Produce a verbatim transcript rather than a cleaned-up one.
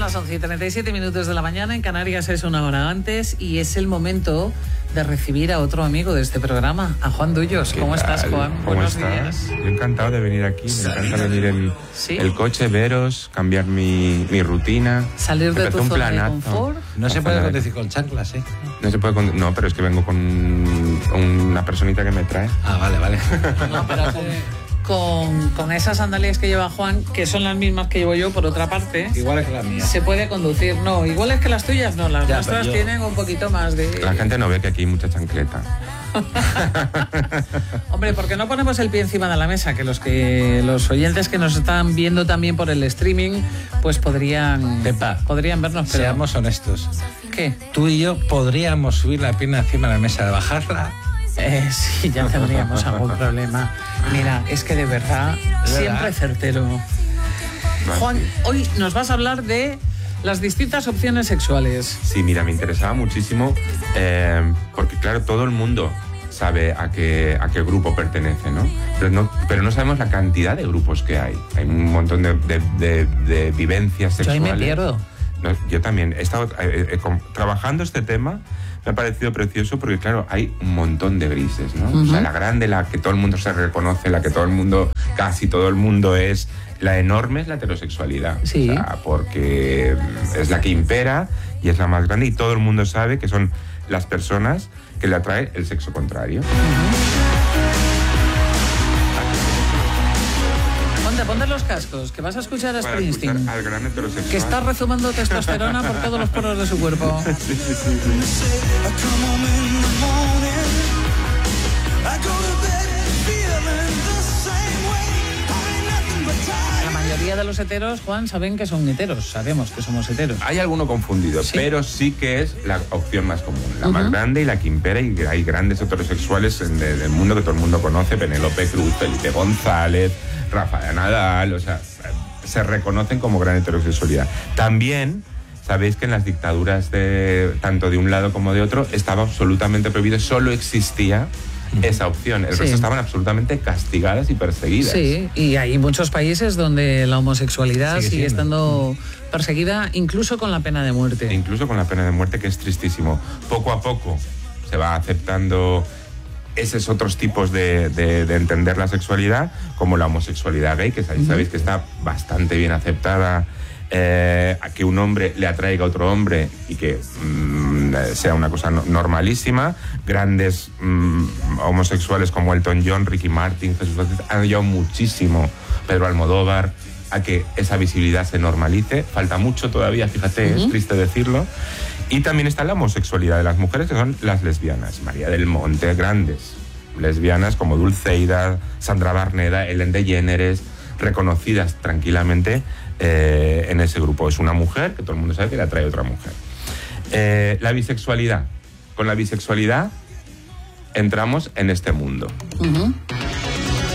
las once y treinta y siete minutos de la mañana, en Canarias es una hora antes y es el momento de recibir a otro amigo de este programa, a Juan Dullos. ¿Cómo tal? estás, Juan? ¿Cómo Buenos estás? días. Yo encantado de venir aquí, me encanta venir en ¿Sí? el coche, veros, cambiar mi, mi rutina. Salir de Me tu parece un zona de planazo. confort. No se Una puede zona de- conducir con chanclas, ¿eh? No se puede con- No, pero es que vengo con una personita que me trae. Ah, vale, vale. No, pero con, con, con esas sandalias que lleva Juan, que son las mismas que llevo yo, por otra parte, Igual es que la mía. se puede conducir. No, igual es que las tuyas no, las Ya, nuestras pero yo- tienen un poquito más de... La gente no ve que aquí hay mucha chancleta. Hombre, ¿por qué no ponemos el pie encima de la mesa? Que los que los oyentes que nos están viendo también por el streaming, pues podrían, Pepa, podrían vernos. Pero, Seamos honestos. ¿qué? Tú y yo podríamos subir la pierna encima de la mesa, de bajarla. Eh, sí, ya tendríamos algún problema. Mira, es que de verdad, ¿De siempre verdad? certero. Juan, hoy nos vas a hablar de las distintas opciones sexuales. Sí, mira, me interesaba muchísimo eh, porque, claro, todo el mundo sabe a qué, a qué grupo pertenece, ¿no? Pero, ¿no? pero no sabemos la cantidad de grupos que hay. Hay un montón de, de, de, de vivencias Yo ahí sexuales. me pierdo. No, yo también he estado eh, eh, con- trabajando este tema. Me ha parecido precioso porque, claro, hay un montón de grises, ¿no? Ujú. O sea, la grande, la que todo el mundo se reconoce, la que todo el mundo, casi todo el mundo es, la enorme es la heterosexualidad. Sí. O sea, porque es la que impera y es la más grande y todo el mundo sabe que son las personas que le atrae el sexo contrario. Ponte, ponte los cascos, que vas a escuchar a Para Springsteen, escuchar al gran heterosexual. que está rezumando testosterona por todos los poros de su cuerpo. Sí, sí, sí, sí. La mayoría de los heteros, Juan, saben que son heteros, sabemos que somos heteros. Hay alguno confundido, Sí. pero sí que es la opción más común, la Ujú. más grande y la que impera, y hay grandes heterosexuales en el, del mundo que todo el mundo conoce, Penélope Cruz, Felipe González, Rafael Nadal, o sea, se reconocen como gran heterosexualidad. También sabéis que en las dictaduras de tanto de un lado como de otro estaba absolutamente prohibido, solo existía esa opción, el Sí. resto estaban absolutamente castigadas y perseguidas. Sí, y hay muchos países donde la homosexualidad Sigue sigue, siendo. estando perseguida incluso con la pena de muerte. E incluso con la pena de muerte, que es tristísimo. Poco a poco se va aceptando esos otros tipos de, de- de entender la sexualidad, como la homosexualidad gay, que sabéis, sabéis que está bastante bien aceptada, eh, a que un hombre le atraiga a otro hombre y que mm, sea una cosa no- normalísima. Grandes mm, homosexuales como Elton John, Ricky Martin, Jesús Bautista, han ayudado muchísimo, Pedro Almodóvar, a que esa visibilidad se normalice. Falta mucho todavía, fíjate, Ujú. es triste decirlo. Y también está la homosexualidad de las mujeres, que son las lesbianas. María del Monte, grandes lesbianas como Dulceida, Sandra Barneda, Ellen DeGeneres, reconocidas tranquilamente eh, en ese grupo. Es una mujer que todo el mundo sabe que le atrae a otra mujer. Eh, la bisexualidad. Con la bisexualidad entramos en este mundo. Ujú.